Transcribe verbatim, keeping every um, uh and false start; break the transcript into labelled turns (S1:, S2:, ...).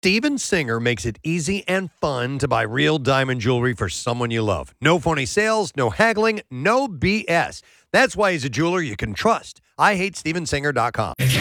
S1: Steven Singer makes it easy and fun to buy real diamond jewelry for someone you love. No phony sales, no haggling, no B S. That's why he's a jeweler you can trust. I hate Steven Singer dot com.